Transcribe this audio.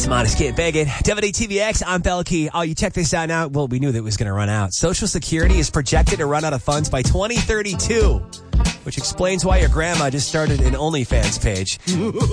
Modest Kid Bacon. WTVX, I'm Belkey. Oh, you check this out now. Well, we knew that it was going to run out. Social Security is projected to run out of funds by 2032, which explains why your grandma just started an OnlyFans page.